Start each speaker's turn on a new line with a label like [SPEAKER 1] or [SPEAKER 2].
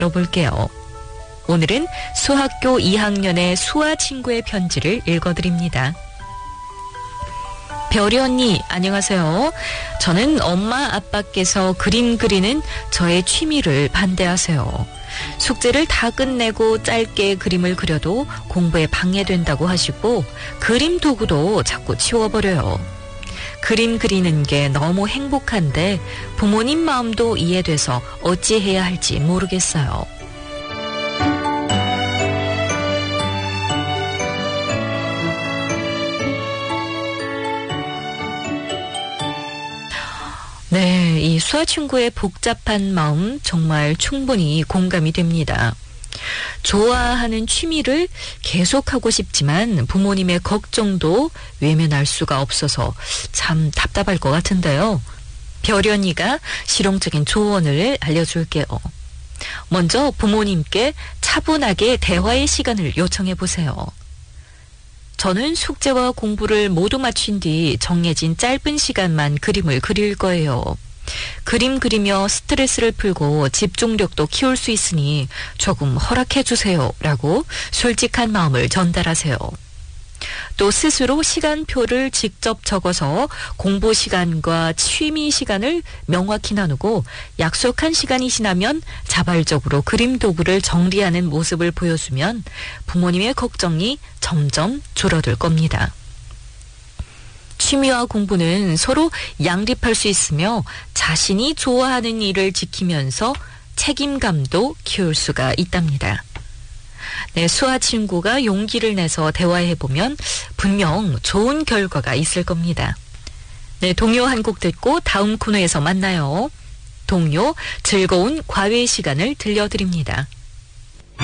[SPEAKER 1] 들어볼게요. 오늘은 수학교 2학년의 수아 친구의 편지를 읽어드립니다. 별이 언니, 안녕하세요. 저는 엄마 아빠께서 그림 그리는 저의 취미를 반대하세요. 숙제를 다 끝내고 짧게 그림을 그려도 공부에 방해된다고 하시고 그림 도구도 자꾸 치워버려요. 그림 그리는 게 너무 행복한데 부모님 마음도 이해돼서 어찌해야 할지 모르겠어요. 네, 이 수아 친구의 복잡한 마음 정말 충분히 공감이 됩니다. 좋아하는 취미를 계속하고 싶지만 부모님의 걱정도 외면할 수가 없어서 참 답답할 것 같은데요. 별이 언니가 실용적인 조언을 알려줄게요. 먼저 부모님께 차분하게 대화의 시간을 요청해 보세요. 저는 숙제와 공부를 모두 마친 뒤 정해진 짧은 시간만 그림을 그릴 거예요. 그림 그리며 스트레스를 풀고 집중력도 키울 수 있으니 조금 허락해 주세요. 라고 솔직한 마음을 전달하세요. 또 스스로 시간표를 직접 적어서 공부 시간과 취미 시간을 명확히 나누고 약속한 시간이 지나면 자발적으로 그림 도구를 정리하는 모습을 보여주면 부모님의 걱정이 점점 줄어들 겁니다. 취미와 공부는 서로 양립할 수 있으며 자신이 좋아하는 일을 지키면서 책임감도 키울 수가 있답니다. 네, 수아 친구가 용기를 내서 대화해보면 분명 좋은 결과가 있을 겁니다. 네, 동요 한 곡 듣고 다음 코너에서 만나요. 동요 즐거운 과외 시간을 들려드립니다.